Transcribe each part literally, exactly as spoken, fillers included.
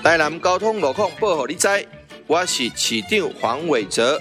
台南交通路况报给你知，我是市长黄伟哲。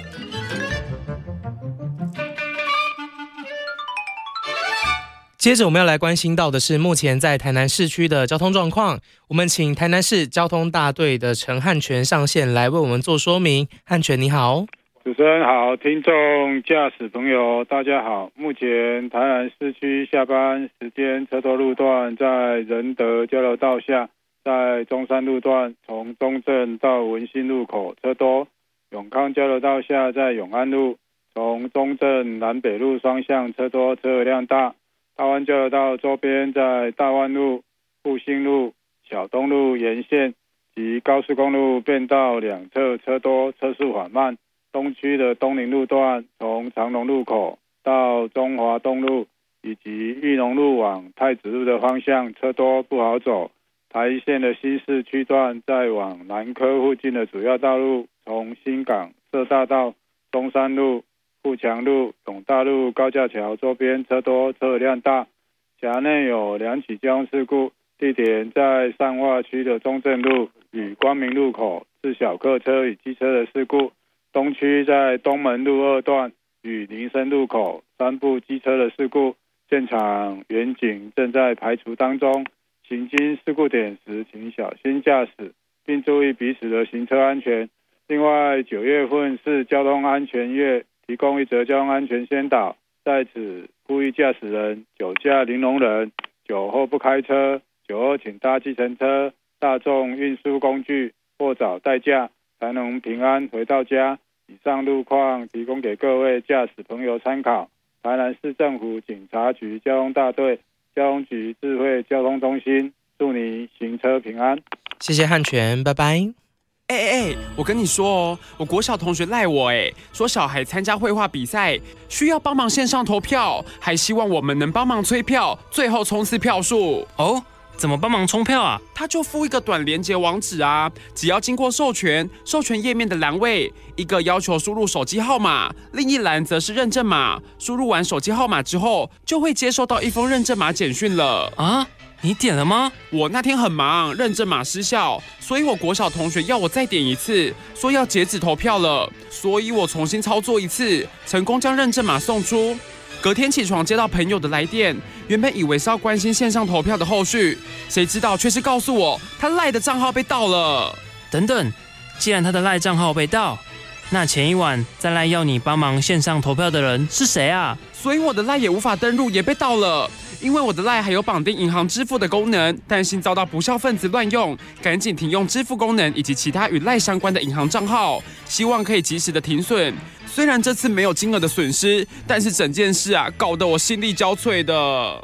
接着我们要来关心到的是目前在台南市区的交通状况，我们请台南市交通大队的陈汉全上线来为我们做说明。汉全你好。 主持人好，听众驾驶朋友大家好。目前台南市区下班时间车多路段在仁德交流道下，在中山路段从中正到文心路口车多，永康交流道下在永安路从中正南北路双向车多，车流量大。大湾交流道周边在大湾路、复兴路、小东路沿线及高速公路变道两侧车多，车速缓慢。东区的东宁路段从长隆路口到中华东路以及裕农路往太子路的方向车多不好走。台一线的新市区段在往南科附近的主要道路，从新港社大道、中山路、富强路、永大路、高架桥周边车多，车辆大。辖内有两起交通事故，地点在善化区的中正路与光明路口是小客车与机车的事故。东区在东门路二段与林森路口三部机车的事故，现场员警正在排除当中。行经事故点时，请小心驾驶，并注意彼此的行车安全。另外，九月份是交通安全月，提供一则交通安全宣导，在此呼吁驾驶人酒驾零容忍，酒后不开车，酒后请搭计程车、大众运输工具或找代驾，才能平安回到家。以上路况提供给各位驾驶朋友参考。台南市政府警察局交通大队、交通局智慧交通中心，祝你行车平安。 谢谢汉全，拜拜。 哎哎哎，我跟你说哦，我国小同学赖我哎，说小孩参加绘画比赛需要帮忙线上投票，还希望我们能帮忙催票，最后冲刺票数。 哦，怎么帮忙冲票啊？ 他就附一个短连结网址啊，只要经过授权，授权页面的栏位，一个要求输入手机号码，另一栏则是认证码。输入完手机号码之后，就会接收到一封认证码简讯了。 啊？你点了吗？ 我那天很忙，认证码失效，所以我国小同学要我再点一次，说要截止投票了，所以我重新操作一次，成功将认证码送出。隔天起床接到朋友的来电，原本以为是要关心线上投票的后续，谁知道却是告诉我他赖的账号被盗了。 等等，既然他的赖账号被盗，那前一晚在赖要你帮忙线上投票的人是谁啊？ 所以我的赖也无法登入，也被盗了。因为我的赖还有绑定银行支付的功能，担心遭到不肖分子乱用，赶紧停用支付功能以及其他与赖相关的银行账号，希望可以及时的停损。虽然这次没有金额的损失，但是整件事啊，搞得我心力交瘁的。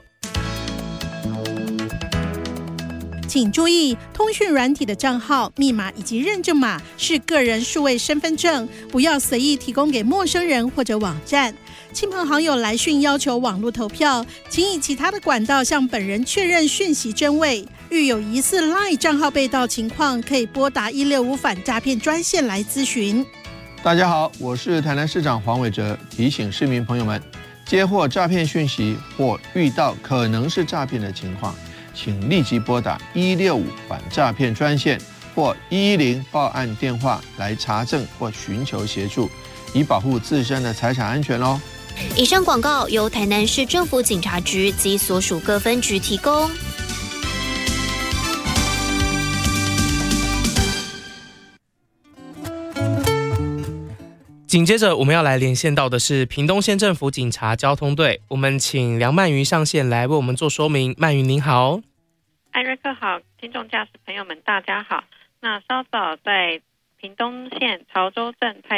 请注意，通讯软体的账号、密码以及认证码是个人数位身份证，不要随意提供给陌生人或者网站。亲朋好友来讯要求网络投票，请以其他的管道向本人确认讯息真伪。遇有疑似 LINE 账号被盗情况，可以拨打一六五反诈骗专线来咨询。 大家好，我是台南市长黄伟哲，提醒市民朋友们，接获诈骗讯息或遇到可能是诈骗的情况，请立即拨打一六五反诈骗专线或一一零报案电话来查证或寻求协助，以保护自身的财产安全哦。 以上广告由台南市政府警察局及所属各分局提供。 紧接着我们要来连线到的是屏东县政府警察交通队，我们请梁曼瑜上线来为我们做说明。曼瑜您好。 艾瑞克好，听众驾驶朋友们大家好。那稍早在屏东县潮州镇太